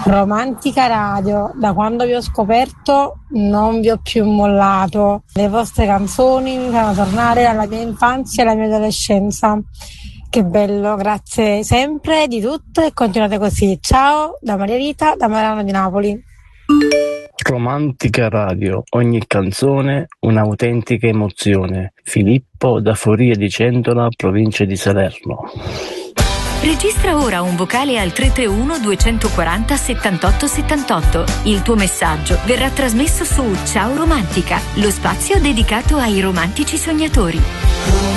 Romantica Radio, da quando vi ho scoperto non vi ho più mollato. Le vostre canzoni mi fanno tornare alla mia infanzia e alla mia adolescenza. Che bello, grazie sempre di tutto e continuate così. Ciao da Maria Rita, da Marano di Napoli. Romantica Radio, ogni canzone un'autentica emozione. Filippo da Foria di Centola, provincia di Salerno. Registra ora un vocale al 331 240 78 78. Il tuo messaggio verrà trasmesso su Ciao Romantica, lo spazio dedicato ai romantici sognatori.